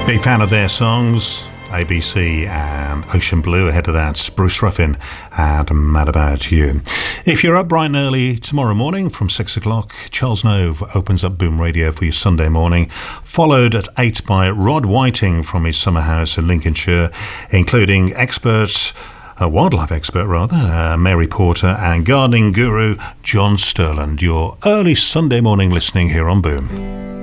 Big fan of their songs, ABC and Ocean Blue. Ahead of that, Bruce Ruffin and Mad About You. If you're up bright and early tomorrow morning from 6 o'clock, Charles Nove opens up Boom Radio for your Sunday morning, followed at 8 by Rod Whiting from his summer house in Lincolnshire, including wildlife expert rather, Mary Porter, and gardening guru John Sterland. Your early Sunday morning listening here on Boom.